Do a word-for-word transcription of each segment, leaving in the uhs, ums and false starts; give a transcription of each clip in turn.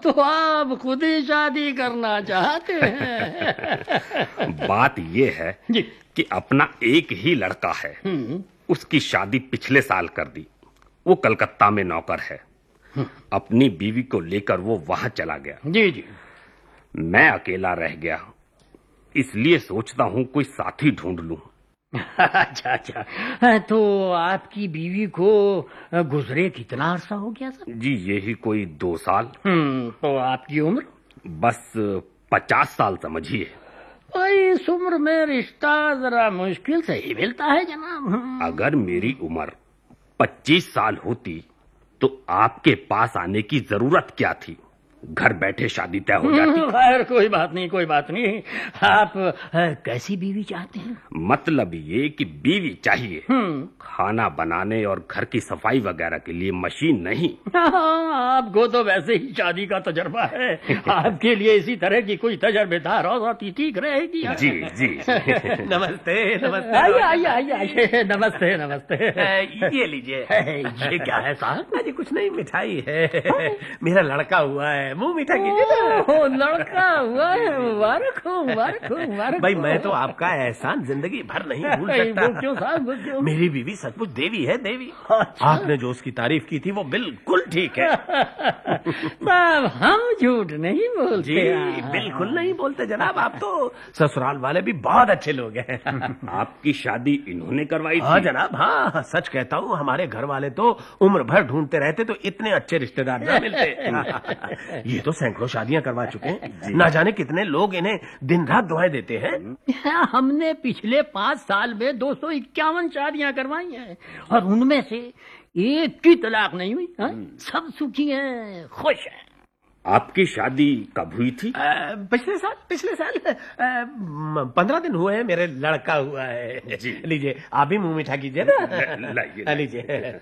तो आप खुद ही शादी करना चाहते हैं। बात ये है कि अपना एक ही लड़का है, उसकी शादी पिछले साल कर दी। वो कलकत्ता में नौकर है। अपनी बीवी को लेकर वो वहां चला गया। जी जी। मैं अकेला रह गया, इसलिए सोचता हूं कोई साथी ढूंढ लूं। अच्छा अच्छा, तो आपकी बीवी को गुजरे कितना अरसा हो गया सर? जी यही कोई दो साल। हम्म तो आपकी उम्र? बस पचास साल समझिए। इस उम्र में रिश्ता जरा मुश्किल से ही मिलता है जनाब। अगर मेरी उम्र पच्चीस साल होती तो आपके पास आने की जरूरत क्या थी? घर बैठे शादी तय हो जाती। खैर कोई बात नहीं, कोई बात नहीं। आप कैसी बीवी चाहते हैं? मतलब ये कि बीवी चाहिए, खाना बनाने और घर की सफाई वगैरह के लिए मशीन नहीं। आपको तो वैसे ही शादी का तजर्बा है, आपके लिए इसी तरह की कोई तजर्बेदार औरत ठीक रहेगी। जी जी। नमस्ते नमस्ते। आइए आइए आइए आइए। नमस्ते नमस्ते। ये लीजिए। ये क्या है साहब? अरे कुछ नहीं, मिठाई है। मेरा लड़का हुआ है, मुंह मीठा कीजिए। ओ, लड़का हुआ है, मुबारक हो मुबारक हो मुबारक। भाई मैं तो आपका एहसान जिंदगी भर नहीं भूल सकता। वो क्यों साहब, वो क्यों? मेरी बीवी सचमुच देवी है, देवी। अच्छा। आपने जो उसकी तारीफ की थी वो बिल्कुल ठीक है। साहब हम झूठ नहीं बोलते। जी बिल्कुल नहीं बोलते जनाब, आप तो ससुराल वाले भी बहुत अच्छे लोग हैं। आपकी शादी इन्होंने करवाई थी? हाँ जनाब, हाँ सच कहता हूँ, हमारे घर वाले तो उम्र भर ढूंढते रहते तो इतने अच्छे रिश्तेदार न मिलते। ये तो सैकड़ों शादियां करवा चुके हैं, ना जाने कितने लोग इन्हें दिन रात दुआएं देते हैं। हमने पिछले पाँच साल में दो सौ इक्यावन शादियां करवाई हैं और उनमें से एक की तलाक नहीं हुई। हा? सब सुखी हैं, खुश हैं। आपकी शादी कब हुई थी? आ, पिछले साल पिछले साल पंद्रह दिन हुए हैं, मेरे लड़का हुआ है। जी लीजिए, आप भी मुंह मीठा कीजिए ना। लीजिए।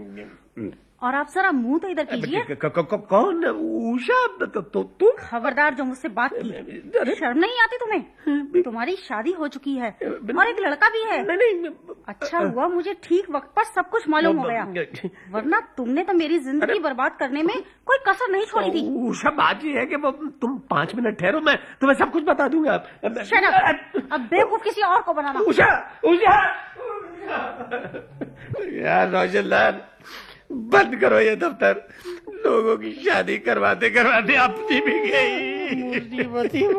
और आप जरा मुंह तो इधर कीजिए। कौन? उषा? तो तुम? खबरदार जो मुझसे बात की। शर्म नहीं आती तुम्हें? तुम्हारी शादी हो चुकी है और एक लड़का भी है। नहीं। अच्छा हुआ मुझे ठीक वक्त पर सब कुछ मालूम हो गया, वरना तुमने तो मेरी जिंदगी बर्बाद करने में कोई कसर नहीं छोड़ी थी। उषा बात ये है कि वो तुम पाँच मिनट ठहरो, मैं तुम्हें सब कुछ बता दूंगा। शट अप, अब बेवकूफ किसी और को बनाना। उषा उषा यार रोशनलाल, बंद करो ये दफ्तर। लोगों की शादी करवाते करवाते अपनी भी गई।